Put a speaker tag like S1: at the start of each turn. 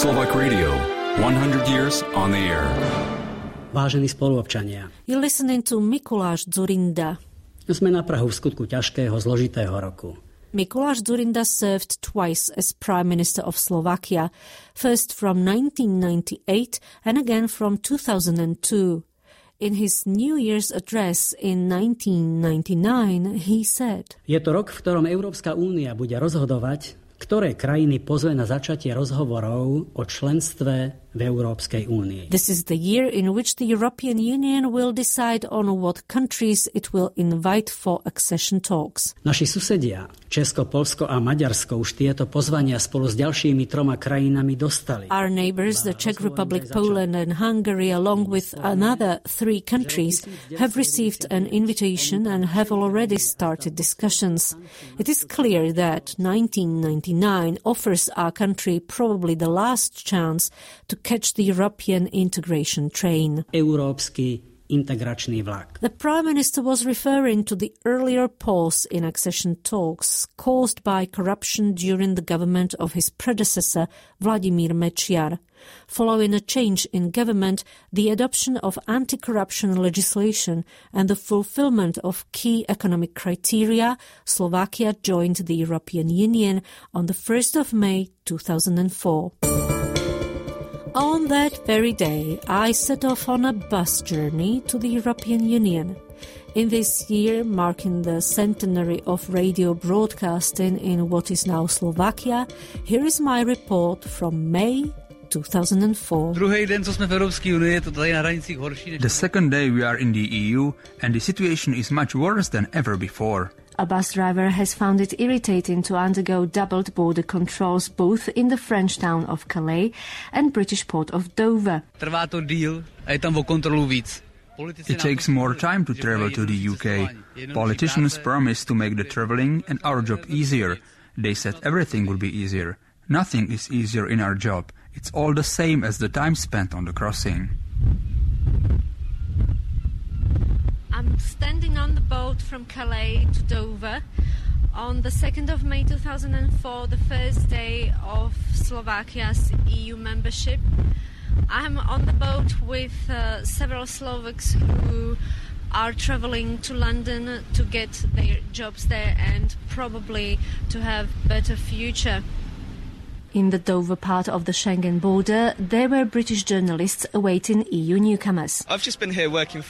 S1: Slovak Radio, 100 years on the air.
S2: Vážení spoluobčania,
S3: You're listening to Mikuláš Dzurinda.
S2: sme na prahu v skutku ťažkého, zložitého roku.
S3: Mikuláš Dzurinda served twice as Prime Minister of Slovakia, first from 1998 and again from 2002. In his New Year's address in 1999, he said,
S2: Je to rok, v ktorom Európska únia bude rozhodovať, ktoré krajiny pozve na začatie rozhovorov o členstve v Európskej únii.
S3: This is the year in which the European Union will decide on what countries it will invite for accession talks.
S2: Naši susedia, Česko, Poľsko a Maďarsko, už tieto pozvania spolu s ďalšími 3 krajinami dostali.
S3: Our neighbors, the Czech Republic, Poland and Hungary, along with another 3 countries, have received an invitation and have already started discussions. It is clear that 1999 offers our country probably the last chance to catch the European integration train.
S2: Európsky integračný vlak.
S3: The Prime Minister was referring to the earlier pause in accession talks caused by corruption during the government of his predecessor, Vladimír Mečiar. Following a change in government, the adoption of anti-corruption legislation and the fulfillment of key economic criteria, Slovakia joined the European Union on the 1st of May 2004. On that very day, I set off on a bus journey to the European Union. In this year, marking the centenary of radio broadcasting in what is now Slovakia, here is my report from May 2004.
S4: The second day we are in the EU and the situation is much worse than ever before.
S3: A bus driver has found it irritating to undergo doubled border controls both in the French town of Calais and British port of Dover.
S4: It takes more time to travel to the UK. Politicians promised to make the traveling and our job easier. They said everything would be easier. Nothing is easier in our job. It's all the same as the time spent on the crossing.
S3: I'm standing on the boat from Calais to Dover on the 2nd of May 2004, the first day of Slovakia's EU membership. I'm on the boat with several Slovaks who are traveling to London to get their jobs there and probably to have better future. In the Dover part of the Schengen border, there were British journalists awaiting EU newcomers.
S5: I've just been here working